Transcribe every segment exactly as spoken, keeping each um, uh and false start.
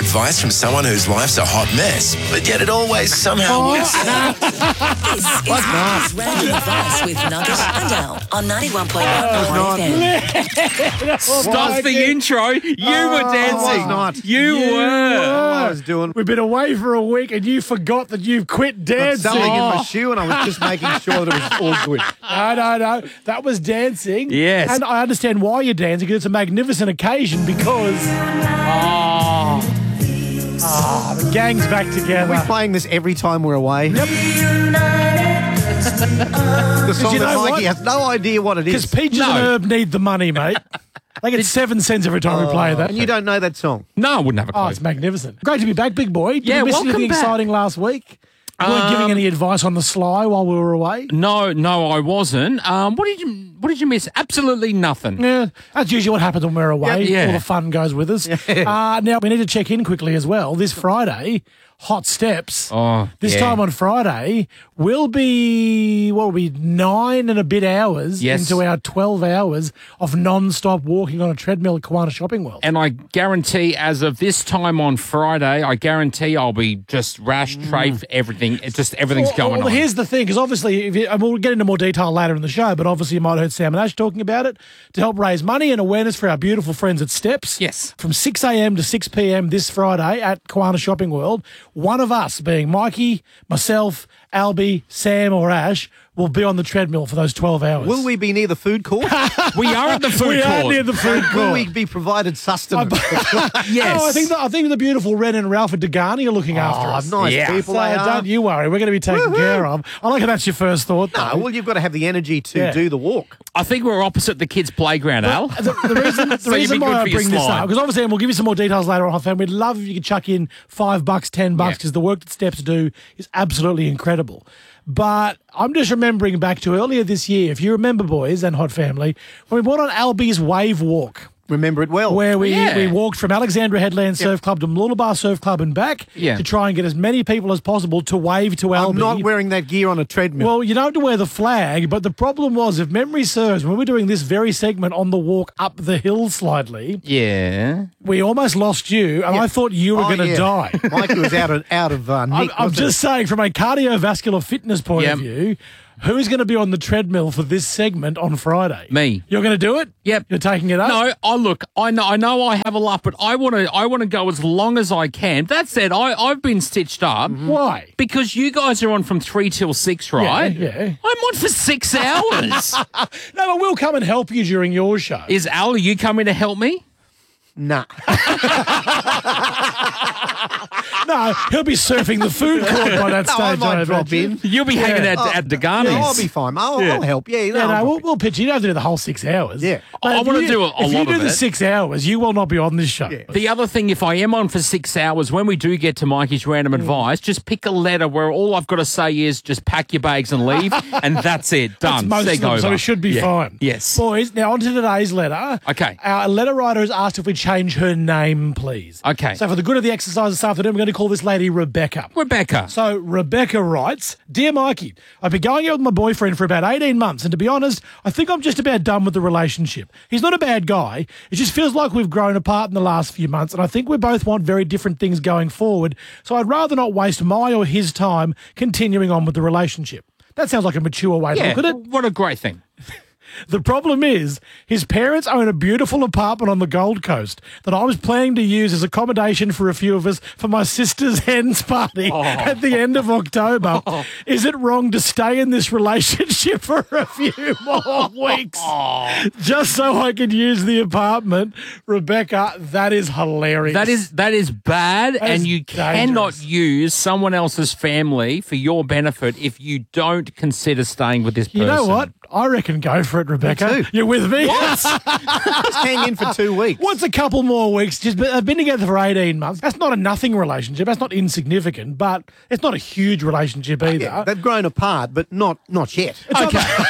advice from someone whose life's a hot mess, but yet it always somehow works out. This is Mark's Random Advice with Nugget and Al on ninety-one point one Hot F M. Stop the intro. You were dancing. was not. You, You were. I was doing. We've been away for a week and you forgot that you've quit Got dancing. something in my Oh. shoe, and I was just making sure that it was all good. No, no, no. That was dancing. Yes. And I understand why you're dancing, because it's a magnificent occasion because Oh. ah, the gang's back together. We're playing this every time we're away. Yep. The song you that know Mikey what? has no idea what it Because is. Peaches No. and Herb need the money, mate. They get seven cents every time we play that. And you don't know that song. No, I wouldn't have a clue. Oh, it's magnificent. Great to be back, big boy. Did Yeah, you miss welcome anything back. exciting last week? You weren't giving Um, any advice on the sly while we were away? No, no, I wasn't. Um, what did you What did you miss? Absolutely nothing. Yeah, that's usually what happens when we're away. Yep, yeah. All the fun goes with us. Uh, now, we need to check in quickly as well. This Friday, Hot Steps. Oh, This yeah. time on Friday, will be, what will be, nine and a bit hours Yes. into our twelve hours of non-stop walking on a treadmill at Kiwana Shopping World. And I guarantee, as of this time on Friday, I guarantee I'll be just rash, trafe, everything. It's just everything's Well, going well, on. here's the thing, because obviously, if you, and we'll get into more detail later in the show, but obviously you might have heard Sam and Ash talking about it, to help raise money and awareness for our beautiful friends at Steps. Yes. From six a.m. to six p.m. this Friday at Kiwana Shopping World, one of us, being Mikey, myself, Albie, Sam or Ash, will be on the treadmill for those twelve hours. Will we be near the food court? We are at the food we court. are near the food Will court. we be provided sustenance? Yes. Oh, I think the, I think the beautiful Ren and Ralph at Degani are looking after Oh, us. nice Yeah. people So they are. don't you worry, we're going to be taken care of. I like how that's your first thought, though. No, well, you've got to have the energy to Yeah. do the walk. I think we're opposite the kids' playground, Al. The, the reason, the So you'd reason be why good I for your bring this slide. up, because obviously, and we'll give you some more details later on, Hot Fan, we'd love if you could chuck in five bucks, ten bucks, Yeah. because the work that Steps do is absolutely incredible. But I'm just remembering back to earlier this year, if you remember, boys and Hot Family, when we went on Albie's Wave Walk, Remember it well. where we, Yeah. we walked from Alexandra Headland Surf Club to Mooloolaba Surf Club and back Yeah. to try and get as many people as possible to wave to Albie. I'm not wearing that gear on a treadmill. Well, you don't have to wear the flag, but the problem was, if memory serves, when we were doing this very segment on the walk up the hill slightly, Yeah. we almost lost you, and I thought you were Oh, going to yeah. die. Mikey was out of out of uh, I'm, nick. I'm wasn't just saying, from a cardiovascular fitness point Yep. of view, who's going to be on the treadmill for this segment on Friday? Me. You're going to do it? Yep. You're taking it up? No, I look. I know. I know. I have a laugh, but I want to. I want to go as long as I can. That said, I I've been stitched up Why? because you guys are on from three till six, right? Yeah, yeah. I'm on for six hours. No, but we'll come and help you during your show. Is Al? Are you coming to help me? he? Nah. No, he'll be surfing the food court by that No, stage. I might drop imagine. in. You'll be hanging out at Degani's. Yeah, I'll be fine. I'll, Yeah. I'll help. Yeah, Yeah, no, no, I'll we'll, drop in. we'll pitch you. You don't have to do the whole six hours. Yeah. But I if wanna you- do a- a If lot you do of the it. six hours, you will not be on this show. The other thing, if I am on for six hours, when we do get to Mikey's random advice, just pick a letter where all I've got to say is just pack your bags and leave, and that's it. That's Done. most Seg of them, so over. it should be Yeah. fine. Yes. Boys, now on to today's letter. Okay. Our letter writer has asked if we change her name, please. Okay. So for the good of the exercise this afternoon, we're going to call this lady Rebecca. Rebecca. So Rebecca writes, Dear Mikey, I've been going out with my boyfriend for about eighteen months, and to be honest, I think I'm just about done with the relationship. He's not a bad guy. It just feels like we've grown apart in the last few months, and I think we both want very different things going forward, so I'd rather not waste my or his time continuing on with the relationship. That sounds like a mature way to yeah. look at it. What a great thing. The problem is, his parents own a beautiful apartment on the Gold Coast that I was planning to use as accommodation for a few of us for my sister's hens party at the end of October. Is it wrong to stay in this relationship for a few more weeks just so I can use the apartment? Rebecca, that is hilarious. That is that is bad, That and is you cannot dangerous. use someone else's family for your benefit if you don't consider staying with this person. You know what? I reckon go for it, Rebecca. too. You're with me? Just hang in for two weeks. What's a couple more weeks? Just I've been together for eighteen months. That's not a nothing relationship. That's not insignificant, but it's not a huge relationship either. Yeah, they've grown apart, but not not yet. It's not-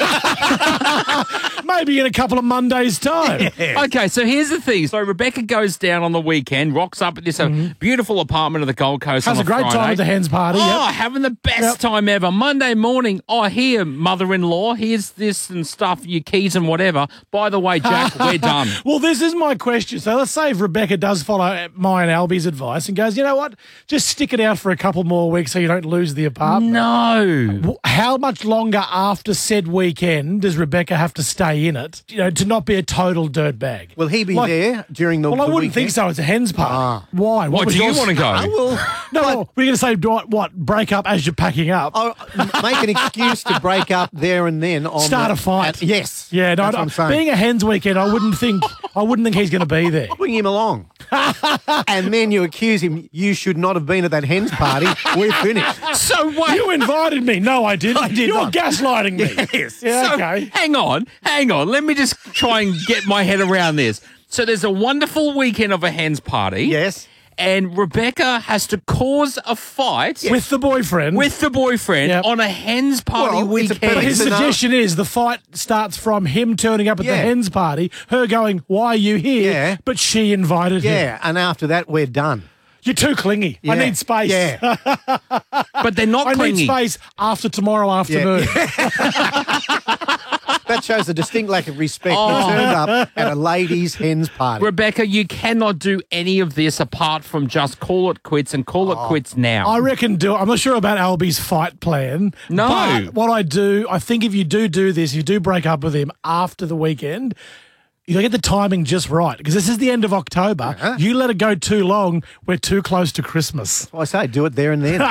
Maybe in a couple of Mondays' time. Okay, so here's the thing. So Rebecca goes down on the weekend, rocks up at this uh, beautiful apartment of the Gold Coast Has on a great Friday. time at the hens party. Oh, Yep. having the best Yep. time ever. Monday morning, oh, here, mother-in-law, here's this and stuff, your keys and whatever. By the way, Jack, we're done. Well, this is my question. So let's say if Rebecca does follow my and Albie's advice and goes, you know what, just stick it out for a couple more weeks so you don't lose the apartment. No. W- How much longer after said weekend does Rebecca have to stay in it, you know, to not be a total dirtbag? Will he be Like- there during the Well, I the wouldn't weekend? think so. It's a hens party. Why? What, was do you your- want to go? I will. No, no, we're going to say what, what? Break up as you're packing up. Oh, make an excuse to break up there and then. On Start the- a fight. at- yes. Yeah, no, that's no, what I'm saying. being a hens weekend, I wouldn't think. I wouldn't think he's going to be there. Bring him along. And then you accuse him, you should not have been at that hens party. We're finished. So wait. You invited me. No, I didn't. I did You're not. gaslighting me. Yes. Yeah, So, okay. hang on, hang on. Let me just try and get my head around this. So there's a wonderful weekend of a hens party. Yes. And Rebecca has to cause a fight With the boyfriend. with the boyfriend Yep. on a hens party Well, it's a weekend. But his It's enough. suggestion is the fight starts from him turning up at the Yeah. hens party, her going, "Why are you here?" Yeah. But she invited him. Yeah, and after that, we're done. You're too clingy. I Yeah. need space. Yeah. but they're not I clingy. need space after tomorrow afternoon. That shows a distinct lack of respect. He turned up at a ladies' hens party. Rebecca, you cannot do any of this apart from just call it quits and call it quits now. I reckon do. I'm not sure about Albie's fight plan. No. But what I do, I think if you do do this, you do break up with him after the weekend, you got to get the timing just right because this is the end of October. Uh-huh. You let it go too long, we're too close to Christmas. I say, do it there and then.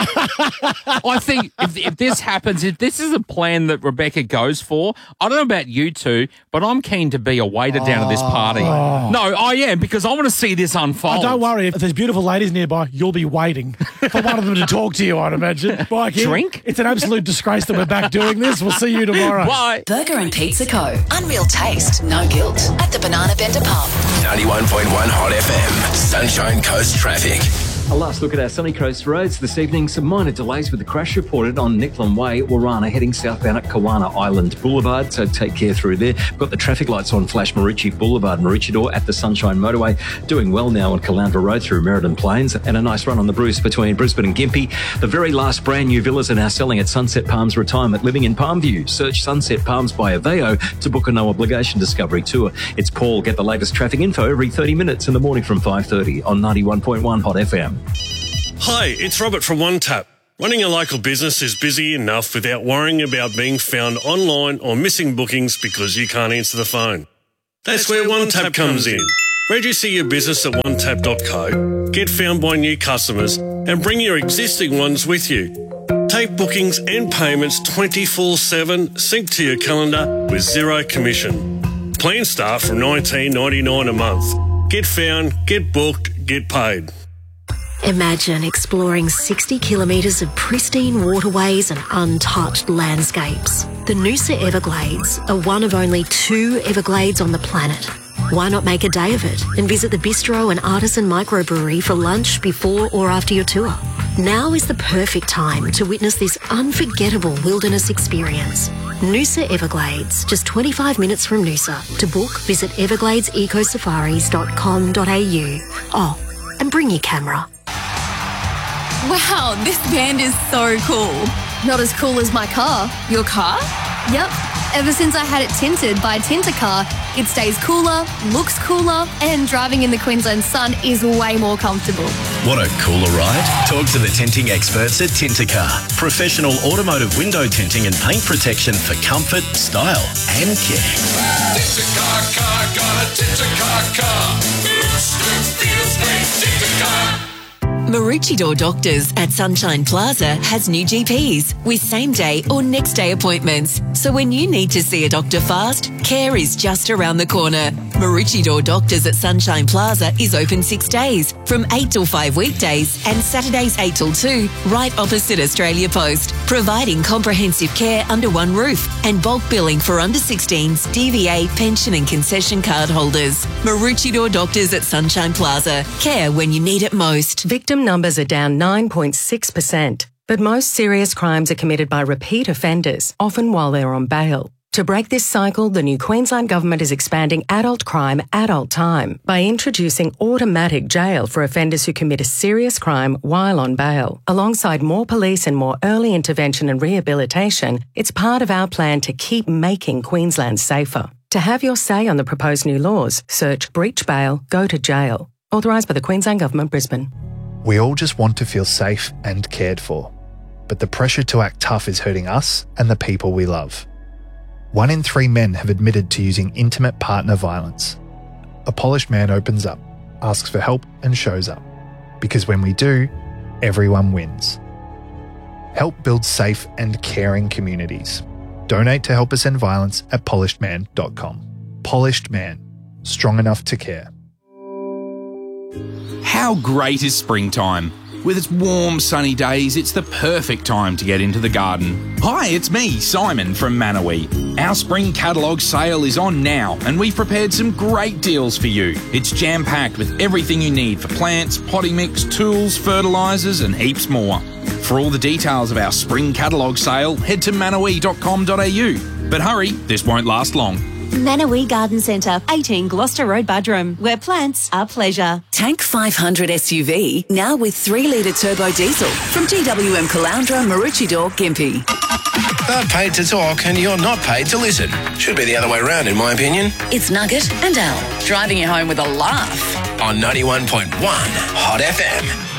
I think if, if this happens, if this is a plan that Rebecca goes for, I don't know about you two, but I'm keen to be a waiter down at this party. No, I am because I want to see this unfold. Oh, don't worry, if there's beautiful ladies nearby, you'll be waiting for one of them to talk to you, I'd imagine. Mikey, Drink? It's an absolute disgrace that we're back doing this. We'll see you tomorrow. Bye. Burger and Pizza Co. Unreal taste, no guilt. At the Banana Bender Pub. ninety-one point one Hot F M. Sunshine Coast traffic. A last look at our Sunny Coast roads this evening. Some minor delays with the crash reported on Nicklin Way, Warana, heading southbound at Kawana Island Boulevard, so take care through there. We've got the traffic lights on Flash Maroochydore Boulevard, Maroochydore at the Sunshine Motorway, doing well now on Caloundra Road through Merredon Plains, and a nice run on the Bruce between Brisbane and Gympie. The very last brand new villas are now selling at Sunset Palms Retirement Living in Palmview. Search Sunset Palms by Aveo to book a no obligation discovery tour. It's Paul. Get the latest traffic info every thirty minutes in the morning from five thirty on ninety-one point one Hot F M. Hi, it's Robert from OneTap. Running a local business is busy enough without worrying about being found online or missing bookings because you can't answer the phone. That's where OneTap comes in. Register your business at one tap dot co, get found by new customers, and bring your existing ones with you. Take bookings and payments twenty-four seven, sync to your calendar with zero commission. Plans start from nineteen ninety-nine a month. Get found, get booked, get paid. Imagine exploring sixty kilometres of pristine waterways and untouched landscapes. The Noosa Everglades are one of only two Everglades on the planet. Why not make a day of it and visit the bistro and artisan microbrewery for lunch before or after your tour? Now is the perfect time to witness this unforgettable wilderness experience. Noosa Everglades, just twenty-five minutes from Noosa. To book, visit everglades eco safaris dot com dot a u. Oh, and bring your camera. Wow, this band is so cool. Not as cool as my car. Your car? Yep. Ever since I had it tinted by Tintercar, it stays cooler, looks cooler, and driving in the Queensland sun is way more comfortable. Want a cooler ride? Talk to the tinting experts at Tintercar. Professional automotive window tinting and paint protection for comfort, style and care. Tintercar car, got a Tintercar car. Looks good, feels great, Tintercar. Maroochydore Doctors at Sunshine Plaza has new G Ps with same-day or next-day appointments. So when you need to see a doctor fast, care is just around the corner. Maroochydore Doctors at Sunshine Plaza is open six days, from eight till five weekdays and Saturdays eight till two, right opposite Australia Post, providing comprehensive care under one roof and bulk billing for under sixteens, D V A, pension and concession card holders. Maroochydore Doctors at Sunshine Plaza. Care when you need it most. Victim numbers are down nine point six percent, but most serious crimes are committed by repeat offenders, often while they're on bail. To break this cycle, the new Queensland Government is expanding adult crime, adult time by introducing automatic jail for offenders who commit a serious crime while on bail. Alongside more police and more early intervention and rehabilitation, it's part of our plan to keep making Queensland safer. To have your say on the proposed new laws, search Breach Bail, Go to Jail. Authorised by the Queensland Government, Brisbane. We all just want to feel safe and cared for. But the pressure to act tough is hurting us and the people we love. One in three men have admitted to using intimate partner violence. A polished man opens up, asks for help and shows up. Because when we do, everyone wins. Help build safe and caring communities. Donate to Help Us End Violence at polished man dot com. Polished Man. Strong enough to care. How great is springtime? With its warm, sunny days, it's the perfect time to get into the garden. Hi, it's me, Simon from Manawee. Our spring catalogue sale is on now, and we've prepared some great deals for you. It's jam-packed with everything you need for plants, potting mix, tools, fertilisers, and heaps more. For all the details of our spring catalogue sale, head to manawee dot com dot a u. But hurry, this won't last long. Manawee Garden Centre, eighteen Gloucester Road, Buderim, where plants are pleasure. Tank five hundred S U V, now with three litre turbo diesel from G W M Caloundra, Maroochydore, Gympie. They're paid to talk and you're not paid to listen. Should be the other way around, in my opinion. It's Nugget and Al, driving you home with a laugh. On ninety-one point one Hot F M.